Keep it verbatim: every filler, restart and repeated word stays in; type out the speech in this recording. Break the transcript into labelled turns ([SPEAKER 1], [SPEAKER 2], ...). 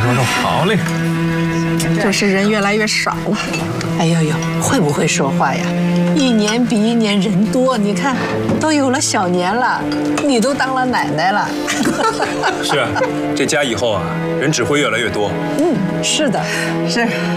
[SPEAKER 1] 说说，好嘞。
[SPEAKER 2] 这是人越来越少了。
[SPEAKER 3] 哎呦呦，会不会说话呀？一年比一年人多，你看，都有了小年了，你都当了奶奶了。
[SPEAKER 4] 是啊，这家以后啊，人只会越来越多。
[SPEAKER 3] 嗯，是的，
[SPEAKER 2] 是。